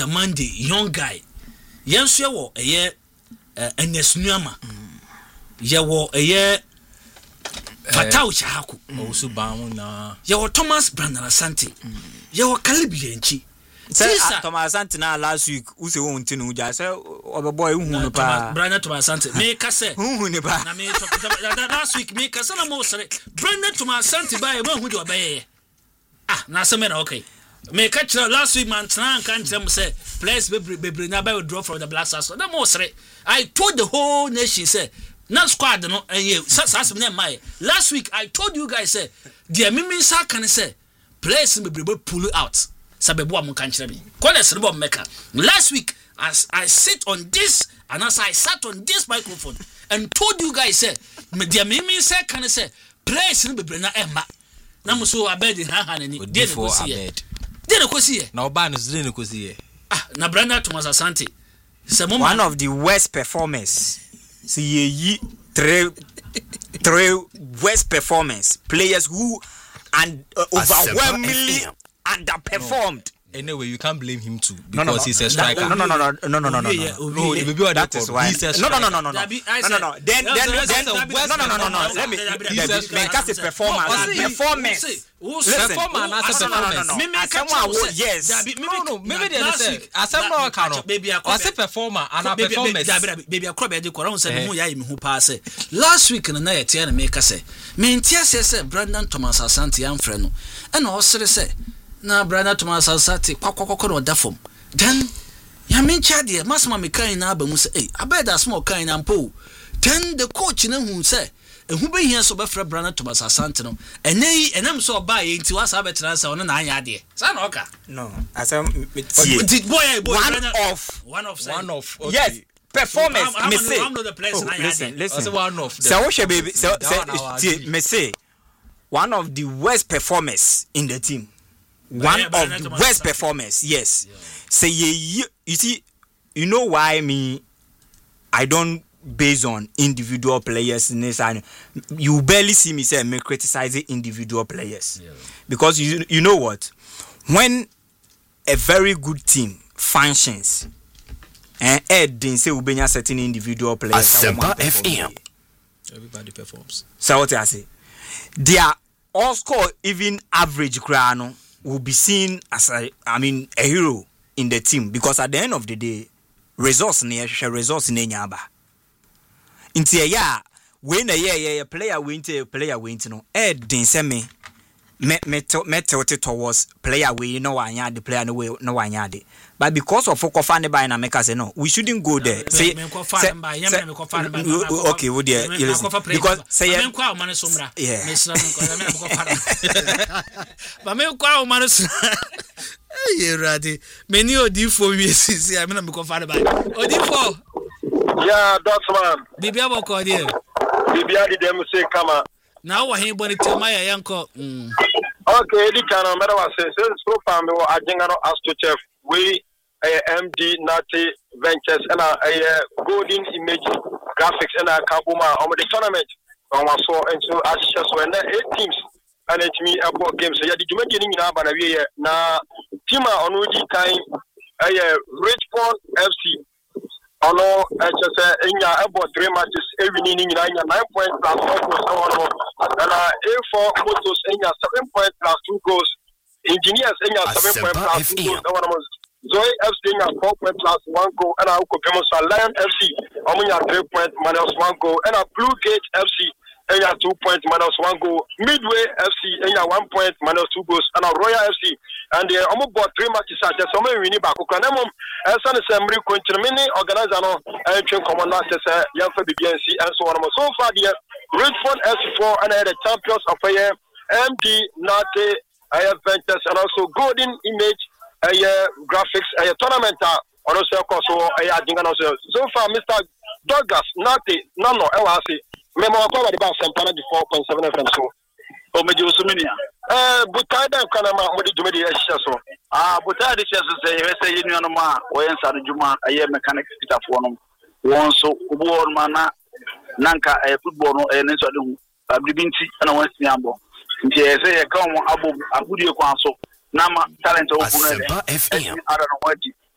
Monday young guy yenso ye wo eye enesuama ye wo eye Fatau Chahaku also bound na ye Thomas Brandon Asante ye Calibi enchi say Thomas Asante na last week who say won tinu ja say obeboy hu no pa Brandon Thomas Asante me ka say hu ne ba na me last week me ka say na mo sere Brandon Thomas Asante ba ye mo hu de obeye na say me na okay me catch last week man tran kan tell me say players be na by draw from the Black Stars na mo sere I told the whole nation say na squad no na my last week I told you guys say the mimi sa kan say players be pull out sabebo am kan kire me kone serebo meka last week as I sit on this and as I sat on this microphone and told you guys say the mimi sa kan say players be na emma na mo so abed ha ni dey no see na oba no dey no see na Brandon Thomas Asante one of the worst performers. See ye three worst performance players who and overwhelmingly underperformed. Anyway, you can't blame him too because he's a striker. No. That is why. No. Then let me cast a performance. Yes. No. Maybe they say asem no baby a performer and a performance. Baby a crop dey koran say mu ya me hu pa say. Last week na ye tie na me ka say. Me ntia say Brandon Thomas Asante am frɛ no. E na o sere say na Brandon Thomas Asante kwakwakwakwa no da fom then ya mencha de masma me kan na abamu say abeda small kan na mpo then the coach na hu say ehu be hia so be fra Brandon Thomas Asante no enam so ba ye nti wasa betra say ono na anya de sa na oka no asem one of okay. Yes performance me say listen one of so what baby so me say one of the worst performers in the team. One of the worst performers, yes. Yeah. Say you see, you know why I don't base on individual players. You barely see me say me criticizing individual players, because you know what, when a very good team functions, and Ed didn't say Ubenya certain individual players. Everybody performs. So what I say, their all score even average grano will be seen as a hero in the team, because at the end of the day, resource nyaba. Inti ya when a player win no Ed din say me towards player we no wanya the player no way no wanya de, but because of Fokofane by na make say no, we shouldn't go there. Say okay, wo there because say yeah but me kwa o manu ye radi many odifo we see I mean me ko fare by odifo yeah Dotman bibi aboko there bibi adi dem say kama na wo hen boni temaya yanko okay di kana mera wa say so far me wo ajenga no asto chef we MD Nati Ventures and Golden Image Graphics and Kabuma on the tournament on was so and so as just when 8 teams and it me about games so yeah did you make any na team on which kind Richmond FC ono just about 3 matches every winning 9 points plus 4 goals and A4 Motors 7 points plus 2 goals Engineers 7 points plus 2 goals Zoe FC 4 points plus 1 goal and I could come Lion FC 3 points minus 1 goal and Blue Gate FC 2 points minus 1 goal. Midway FC 1 point minus 2 goals and Royal FC and they almost bought 3 matches at some winning back. Okanamum and San Assembly mini organizer and train commander says young for BNC and so on. So far the Richmond FC4 and the champions of MD Nate Ventures and also Golden Image graphics tournament on also so far Mr. Douglas Nate Nano Ewasi Memo kwa ba Sempana di 4.7 FM so o meje osuminia butada kana ma modi dumedi ehia so butada ehia so say we say yenu no ma wo yensa no juma aye mechanic fitter fo no won so obo won ma na nanka football no nenso de hu abibinti na won siambo nti say ye ka mo abudie kwa so na ma talent o bu na de I don't know what